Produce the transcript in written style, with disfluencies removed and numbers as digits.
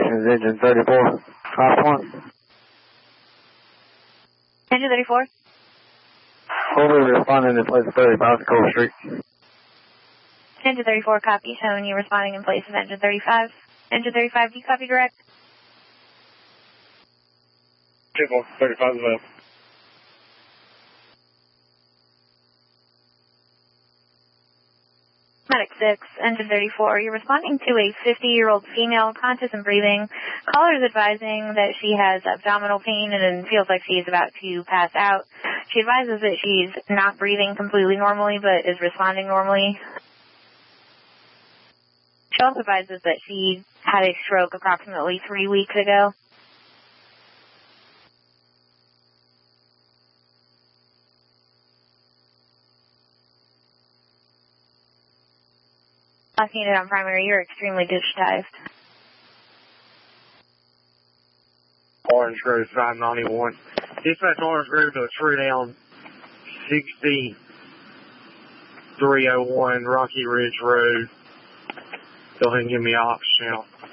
is engine 34. Class 1. Engine 34. Over responding in place of 35 Cole Street. Engine 34, copy. Showing you responding in place of engine 35. Engine 35, do you copy direct? 35 as well. Medic 6, engine 34, you're responding to a 50-year-old female, conscious and breathing. Caller is advising that she has abdominal pain and feels like she is about to pass out. She advises that she's not breathing completely normally, but is responding normally. She also advises that she had a stroke approximately 3 weeks ago. Last unit on primary, you're extremely digitized. Orange Grove 591. Dispatch Orange Grove to a true down 6301 Rocky Ridge Road. Go ahead and give me an ox channel.